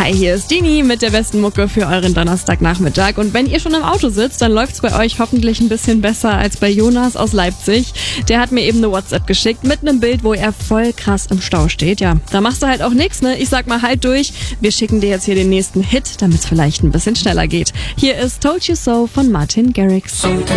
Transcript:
Hi, hier ist Dini mit der besten Mucke für euren Donnerstagnachmittag. Und wenn ihr schon im Auto sitzt, dann läuft's bei euch hoffentlich ein bisschen besser als bei Jonas aus Leipzig. Der hat mir eben eine WhatsApp geschickt mit einem Bild, wo er voll krass im Stau steht. Ja, da machst du halt auch nichts, ne? Ich sag mal halt durch. Wir schicken dir jetzt hier den nächsten Hit, damit es vielleicht ein bisschen schneller geht. Hier ist Told You So von Martin Garrix.